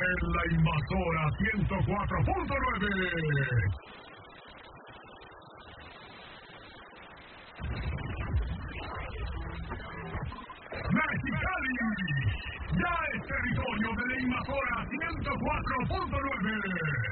en la Invasora 104.9. Mexicali, ya es territorio de la Invasora 104.9.